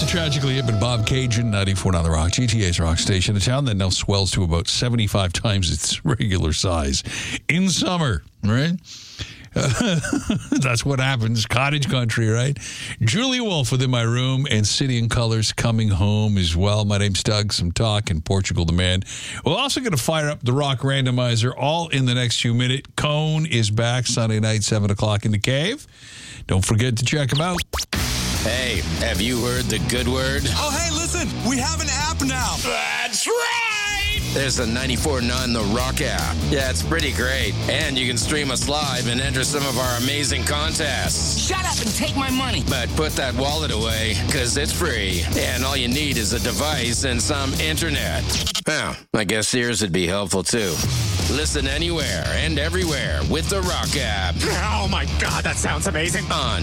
the tragically hip and Bob Cajun, 94 on the Rock, GTA's rock station, a town that now swells to about 75 times its regular size in summer, right? That's what happens. Cottage country, right? Julie Wolf within my room and City and Colors coming home as well. My name's Doug. Some talk in Portugal, the man. We're also going to fire up the Rock Randomizer all in the next few minutes. Cone is back Sunday night, 7 o'clock in the cave. Don't forget to check him out. Hey, have you heard the good word? Oh, hey, listen, we have an app now. That's right! There's the 94.9 The Rock app. Yeah, it's pretty great. And you can stream us live and enter some of our amazing contests. Shut up and take my money. But put that wallet away, because it's free. And all you need is a device and some internet. Well, I guess Sears would be helpful, too. Listen anywhere and everywhere with The Rock app. Oh, my God, that sounds amazing. On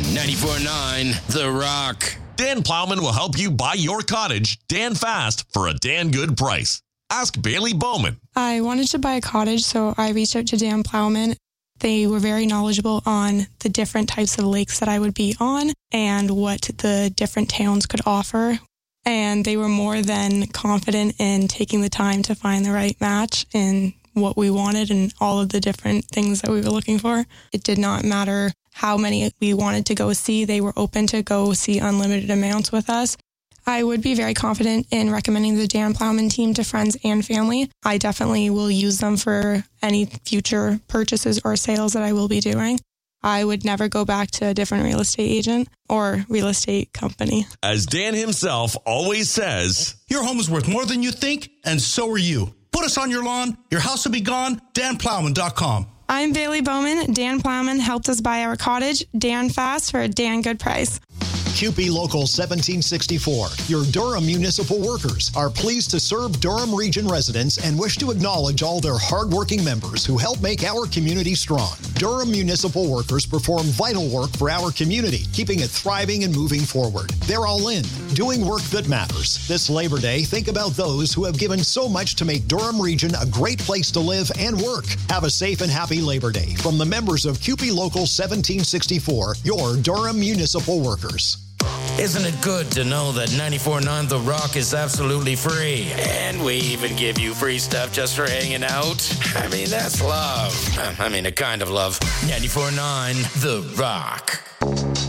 94.9 The Rock. Dan Plowman will help you buy your cottage Dan fast for a Dan good price. Ask Bailey Bowman. I wanted to buy a cottage, so I reached out to Dan Plowman. They were very knowledgeable on the different types of lakes that I would be on and what the different towns could offer. And they were more than confident in taking the time to find the right match in what we wanted and all of the different things that we were looking for. It did not matter how many we wanted to go see. They were open to go see unlimited amounts with us. I would be very confident in recommending the Dan Plowman team to friends and family. I definitely will use them for any future purchases or sales that I will be doing. I would never go back to a different real estate agent or real estate company. As Dan himself always says, your home is worth more than you think, and so are you. Put us on your lawn, your house will be gone, danplowman.com. I'm Bailey Bowman. Dan Plowman helped us buy our cottage, Dan fast, for a Dan good price. CUPE Local 1764, your Durham municipal workers are pleased to serve Durham Region residents and wish to acknowledge all their hardworking members who help make our community strong. Durham municipal workers perform vital work for our community, keeping it thriving and moving forward. They're all in, doing work that matters. This Labor Day, think about those who have given so much to make Durham Region a great place to live and work. Have a safe and happy Labor Day from the members of CUPE Local 1764, your Durham municipal workers. Isn't it good to know that 94.9 The Rock is absolutely free? And we even give you free stuff just for hanging out? I mean, that's love. I mean, a kind of love. 94.9 The Rock.